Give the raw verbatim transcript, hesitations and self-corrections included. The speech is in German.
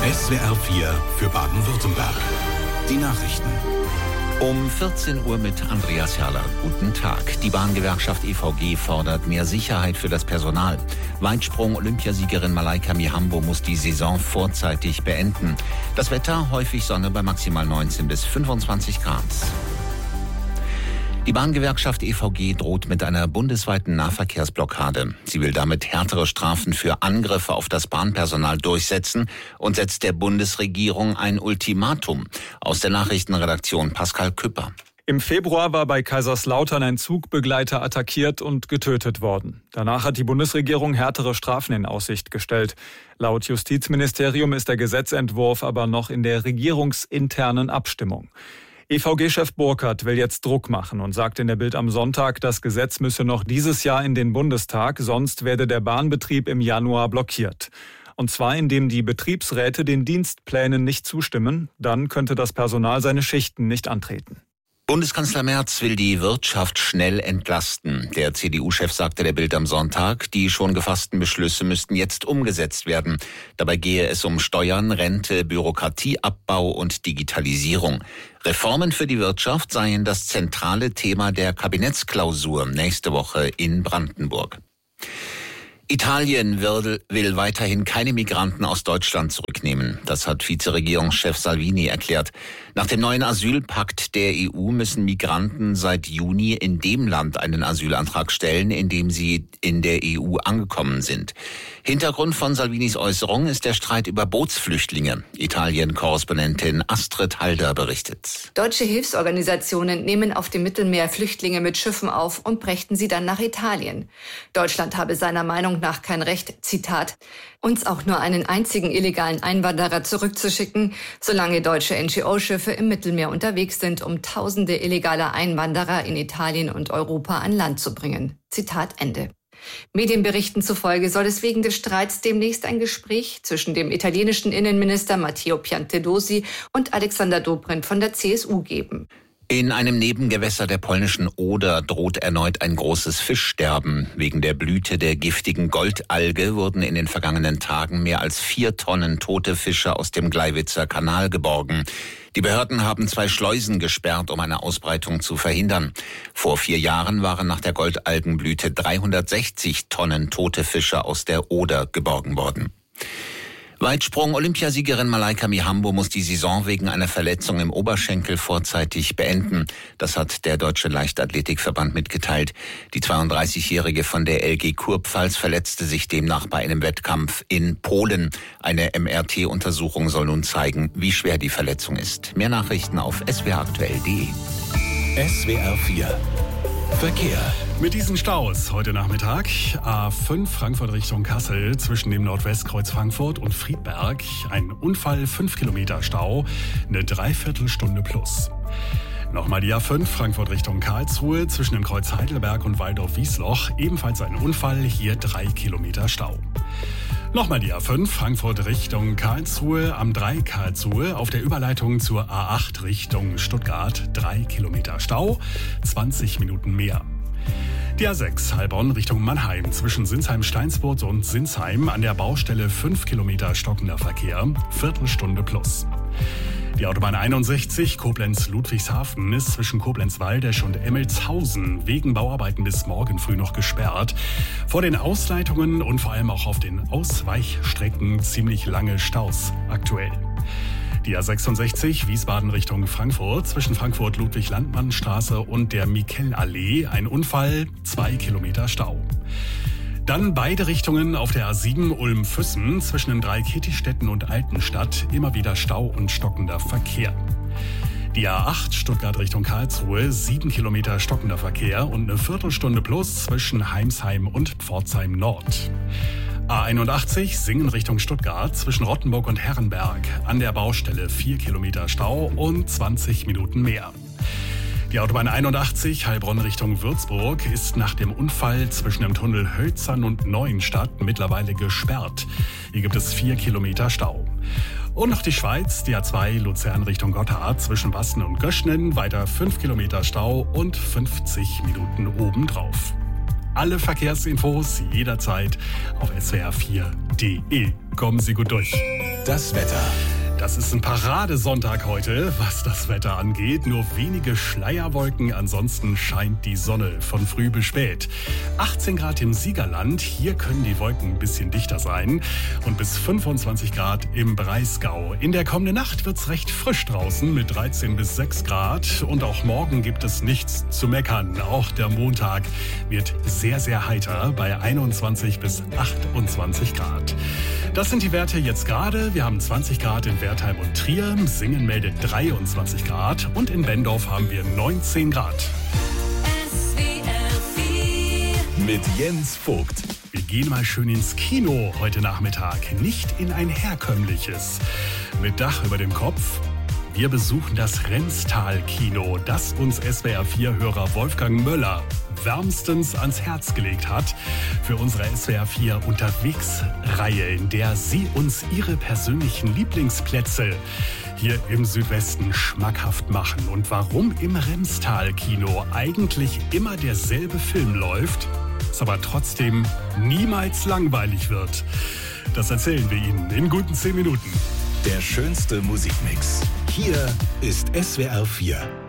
S W R vier für Baden-Württemberg. Die Nachrichten. Um vierzehn Uhr mit Andreas Herrler. Guten Tag. Die Bahngewerkschaft E V G fordert mehr Sicherheit für das Personal. Weitsprung-Olympiasiegerin Malaika Mihambo muss die Saison vorzeitig beenden. Das Wetter, häufig Sonne bei maximal neunzehn bis fünfundzwanzig Grad. Die Bahngewerkschaft E V G droht mit einer bundesweiten Nahverkehrsblockade. Sie will damit härtere Strafen für Angriffe auf das Bahnpersonal durchsetzen und setzt der Bundesregierung ein Ultimatum. Aus der Nachrichtenredaktion Pascal Küpper. Im Februar war bei Kaiserslautern ein Zugbegleiter attackiert und getötet worden. Danach hat die Bundesregierung härtere Strafen in Aussicht gestellt. Laut Justizministerium ist der Gesetzentwurf aber noch in der regierungsinternen Abstimmung. E V G-Chef Burkhardt will jetzt Druck machen und sagt in der Bild am Sonntag, das Gesetz müsse noch dieses Jahr in den Bundestag, sonst werde der Bahnbetrieb im Januar blockiert. Und zwar indem die Betriebsräte den Dienstplänen nicht zustimmen, dann könnte das Personal seine Schichten nicht antreten. Bundeskanzler Merz will die Wirtschaft schnell entlasten. Der C D U-Chef sagte der Bild am Sonntag, die schon gefassten Beschlüsse müssten jetzt umgesetzt werden. Dabei gehe es um Steuern, Rente, Bürokratieabbau und Digitalisierung. Reformen für die Wirtschaft seien das zentrale Thema der Kabinettsklausur nächste Woche in Brandenburg. Italien will, will weiterhin keine Migranten aus Deutschland zurücknehmen. Das hat Vizeregierungschef Salvini erklärt. Nach dem neuen Asylpakt der E U müssen Migranten seit Juni in dem Land einen Asylantrag stellen, in dem sie in der E U angekommen sind. Hintergrund von Salvinis Äußerung ist der Streit über Bootsflüchtlinge. Italien-Korrespondentin Astrid Halder berichtet. Deutsche Hilfsorganisationen nehmen auf dem Mittelmeer Flüchtlinge mit Schiffen auf und brächten sie dann nach Italien. Deutschland habe seiner Meinung nach kein Recht, Zitat, uns auch nur einen einzigen illegalen Einwanderer zurückzuschicken, solange deutsche N G O-Schiffe im Mittelmeer unterwegs sind, um tausende illegaler Einwanderer in Italien und Europa an Land zu bringen. Zitat Ende. Medienberichten zufolge soll es wegen des Streits demnächst ein Gespräch zwischen dem italienischen Innenminister Matteo Piantedosi und Alexander Dobrindt von der C S U geben. In einem Nebengewässer der polnischen Oder droht erneut ein großes Fischsterben. Wegen der Blüte der giftigen Goldalge wurden in den vergangenen Tagen mehr als vier Tonnen tote Fische aus dem Gleiwitzer Kanal geborgen. Die Behörden haben zwei Schleusen gesperrt, um eine Ausbreitung zu verhindern. Vor vier Jahren waren nach der Goldalgenblüte dreihundertsechzig Tonnen tote Fische aus der Oder geborgen worden. Weitsprung-Olympiasiegerin Malaika Mihambo muss die Saison wegen einer Verletzung im Oberschenkel vorzeitig beenden. Das hat der Deutsche Leichtathletikverband mitgeteilt. Die zweiunddreißigjährige von der L G Kurpfalz verletzte sich demnach bei einem Wettkampf in Polen. Eine M R T-Untersuchung soll nun zeigen, wie schwer die Verletzung ist. Mehr Nachrichten auf s w r aktuell punkt d e. S W R vier Verkehr. Mit diesen Staus heute Nachmittag A fünf Frankfurt Richtung Kassel zwischen dem Nordwestkreuz Frankfurt und Friedberg. Ein Unfall, fünf Kilometer Stau, eine Dreiviertelstunde plus. Nochmal die A fünf Frankfurt Richtung Karlsruhe zwischen dem Kreuz Heidelberg und Waldorf-Wiesloch. Ebenfalls ein Unfall, hier drei Kilometer Stau. Nochmal die A fünf Frankfurt Richtung Karlsruhe am drei Karlsruhe auf der Überleitung zur A acht Richtung Stuttgart. drei Kilometer Stau, zwanzig Minuten mehr. Die A sechs Heilbronn Richtung Mannheim zwischen Sinsheim-Steinsburg und Sinsheim an der Baustelle fünf Kilometer stockender Verkehr, Viertelstunde plus. Die Autobahn einundsechzig Koblenz-Ludwigshafen ist zwischen Koblenz-Waldesch und Emmelshausen wegen Bauarbeiten bis morgen früh noch gesperrt. Vor den Ausleitungen und vor allem auch auf den Ausweichstrecken ziemlich lange Staus aktuell. Die A sechsundsechzig Wiesbaden Richtung Frankfurt zwischen Frankfurt-Ludwig-Landmann-Straße und der Mikel-Allee ein Unfall, zwei Kilometer Stau. Dann beide Richtungen auf der A sieben Ulm-Füssen zwischen den drei Kettistädten und Altenstadt immer wieder Stau und stockender Verkehr. Die A acht Stuttgart Richtung Karlsruhe, sieben Kilometer stockender Verkehr und eine Viertelstunde plus zwischen Heimsheim und Pforzheim Nord. A einundachtzig Singen Richtung Stuttgart zwischen Rottenburg und Herrenberg an der Baustelle vier Kilometer Stau und zwanzig Minuten mehr. Die Autobahn einundachtzig Heilbronn Richtung Würzburg ist nach dem Unfall zwischen dem Tunnel Hölzern und Neuenstadt mittlerweile gesperrt. Hier gibt es vier Kilometer Stau. Und noch die Schweiz, die A zwei Luzern Richtung Gotthard zwischen Wassen und Göschnen, weiter fünf Kilometer Stau und fünfzig Minuten obendrauf. Alle Verkehrsinfos jederzeit auf S W R vier punkt D E. Kommen Sie gut durch. das Wetter. Das ist ein Paradesonntag heute, was das Wetter angeht. Nur wenige Schleierwolken, ansonsten scheint die Sonne von früh bis spät. achtzehn Grad im Siegerland, hier können die Wolken ein bisschen dichter sein. Und bis fünfundzwanzig Grad im Breisgau. In der kommenden Nacht wird's recht frisch draußen mit dreizehn bis sechs Grad. Und auch morgen gibt es nichts zu meckern. Auch der Montag wird sehr, sehr heiter bei einundzwanzig bis achtundzwanzig Grad. Das sind die Werte jetzt gerade. Wir haben zwanzig Grad in Wertheim und Trier, Singen meldet dreiundzwanzig Grad und in Bendorf haben wir neunzehn Grad. Mit Jens Vogt. Wir gehen mal schön ins Kino heute Nachmittag, nicht in ein herkömmliches. Mit Dach über dem Kopf. Wir besuchen das Rennstal-Kino, das uns S W R vier Hörer Wolfgang Möller wärmstens ans Herz gelegt hat für unsere S W R vier Unterwegs-Reihe, in der sie uns ihre persönlichen Lieblingsplätze hier im Südwesten schmackhaft machen. Und warum im Rennstal-Kino eigentlich immer derselbe Film läuft, es aber trotzdem niemals langweilig wird. Das erzählen wir Ihnen in guten zehn Minuten. Der schönste Musikmix. Hier ist S W R vier.